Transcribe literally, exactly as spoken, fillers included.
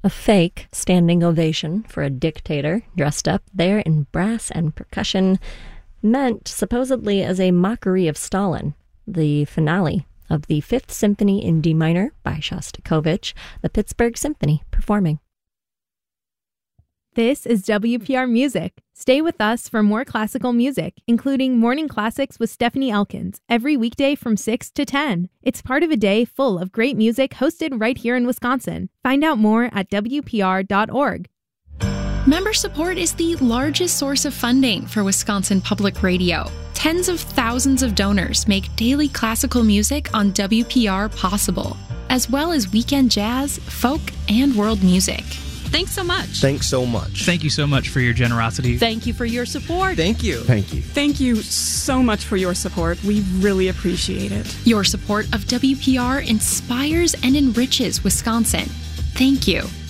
A fake standing ovation for a dictator dressed up there in brass and percussion, meant supposedly as a mockery of Stalin. The finale of the Fifth Symphony in D minor by Shostakovich, the Pittsburgh Symphony performing. This is W P R Music. Stay with us for more classical music, including Morning Classics with Stephanie Elkins, every weekday from six to ten. It's part of a day full of great music hosted right here in Wisconsin. Find out more at W P R dot org. Member support is the largest source of funding for Wisconsin Public Radio. Tens of thousands of donors make daily classical music on W P R possible, as well as weekend jazz, folk, and world music. Thanks so much. Thanks so much. Thank you so much for your generosity. Thank you for your support. Thank you. Thank you. Thank you so much for your support. We really appreciate it. Your support of W P R inspires and enriches Wisconsin. Thank you.